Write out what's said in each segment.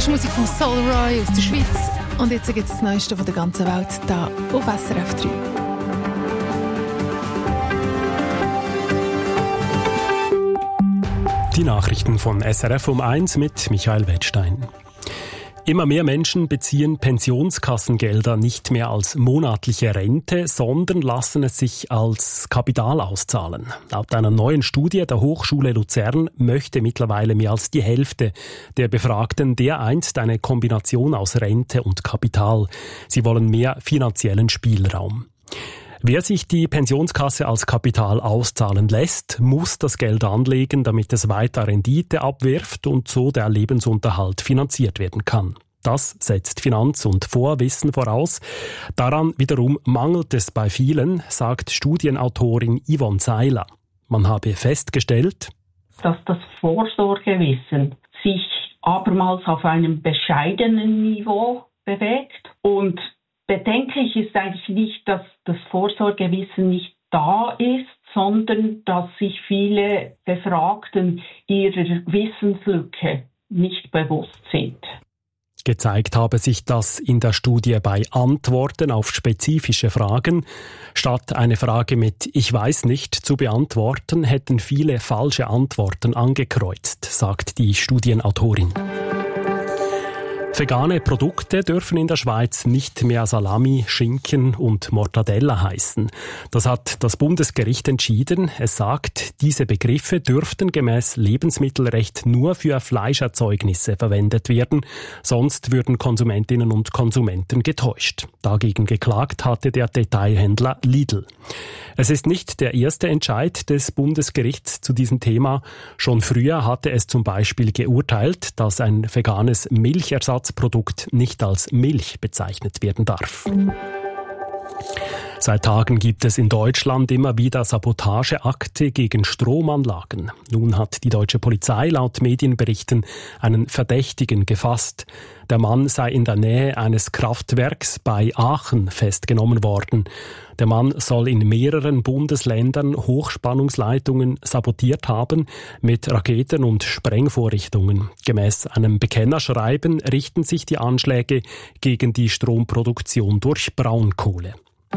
ist Musik von Soul Roy aus der Schweiz. Und jetzt gibt es das Neueste von der ganzen Welt hier auf SRF 3. Die Nachrichten von SRF um 1 mit Michael Wettstein. Immer mehr Menschen beziehen Pensionskassengelder nicht mehr als monatliche Rente, sondern lassen es sich als Kapital auszahlen. Laut einer neuen Studie der Hochschule Luzern möchte mittlerweile mehr als die Hälfte der Befragten dereinst eine Kombination aus Rente und Kapital. Sie wollen mehr finanziellen Spielraum. Wer sich die Pensionskasse als Kapital auszahlen lässt, muss das Geld anlegen, damit es weiter Rendite abwirft und so der Lebensunterhalt finanziert werden kann. Das setzt Finanz- und Vorwissen voraus. Daran wiederum mangelt es bei vielen, sagt Studienautorin Yvonne Seiler. Man habe festgestellt, dass das Vorsorgewissen sich abermals auf einem bescheidenen Niveau bewegt. Und bedenklich ist eigentlich nicht, dass das Vorsorgewissen nicht da ist, sondern dass sich viele Befragten ihrer Wissenslücke nicht bewusst sind. Gezeigt habe sich das in der Studie bei Antworten auf spezifische Fragen. Statt eine Frage mit »Ich weiß nicht« zu beantworten, hätten viele falsche Antworten angekreuzt, sagt die Studienautorin. Vegane Produkte dürfen in der Schweiz nicht mehr Salami, Schinken und Mortadella heißen. Das hat das Bundesgericht entschieden. Es sagt, diese Begriffe dürften gemäß Lebensmittelrecht nur für Fleischerzeugnisse verwendet werden, sonst würden Konsumentinnen und Konsumenten getäuscht. Dagegen geklagt hatte der Detailhändler Lidl. Es ist nicht der erste Entscheid des Bundesgerichts zu diesem Thema. Schon früher hatte es zum Beispiel geurteilt, dass ein veganes Milchersatzprodukt nicht als Milch bezeichnet werden darf. Seit Tagen gibt es in Deutschland immer wieder Sabotageakte gegen Stromanlagen. Nun hat die deutsche Polizei laut Medienberichten einen Verdächtigen gefasst. Der Mann sei in der Nähe eines Kraftwerks bei Aachen festgenommen worden. Der Mann soll in mehreren Bundesländern Hochspannungsleitungen sabotiert haben mit Raketen und Sprengvorrichtungen. Gemäß einem Bekennerschreiben richten sich die Anschläge gegen die Stromproduktion durch Braunkohle.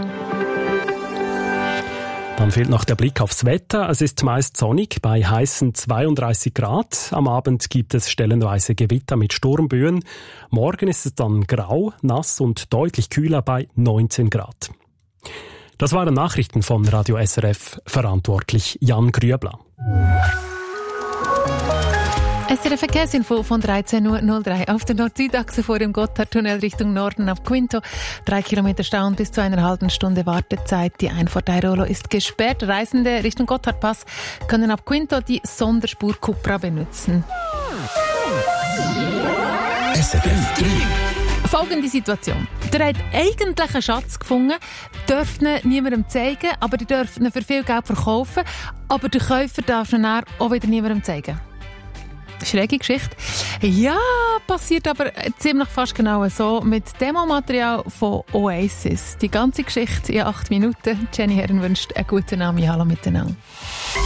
Dann fehlt noch der Blick aufs Wetter. Es ist meist sonnig bei heißen 32 Grad. Am Abend gibt es stellenweise Gewitter mit Sturmböen. Morgen ist es dann grau, nass und deutlich kühler bei 19 Grad. Das waren Nachrichten von Radio SRF, verantwortlich Jan Grübler. SRF Verkehrsinfo von 13.03 Uhr. Auf der Nord-Süd-Achse vor dem Gotthardtunnel Richtung Norden ab Quinto. 3 Kilometer Stau und bis zu einer halben Stunde Wartezeit. Die Einfahrt Airolo ist gesperrt. Reisende Richtung Gotthardpass können ab Quinto die Sonderspur Cupra benutzen. SRF 3. Folgende Situation. Der hat eigentlich einen Schatz gefunden, dürft ihn niemandem zeigen, aber ihr dürft ihn für viel Geld verkaufen, aber der Käufer darf ihn dann auch wieder niemandem zeigen. Schräge Geschichte. Ja, passiert aber ziemlich fast genau so mit Demomaterial von Oasis. Die ganze Geschichte in 8 Minuten. Jenny Herren wünscht einen guten Abend. Hallo miteinander.